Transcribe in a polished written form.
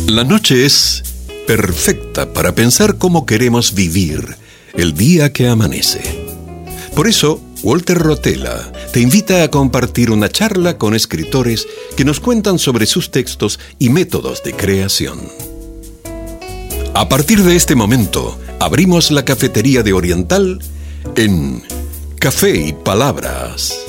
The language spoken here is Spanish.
La noche es perfecta para pensar cómo queremos vivir el día que amanece. Por eso, Walter Rotella te invita a compartir una charla con escritores que nos cuentan sobre sus textos y métodos de creación. A partir de este momento, abrimos la cafetería de Oriental en Café y Palabras.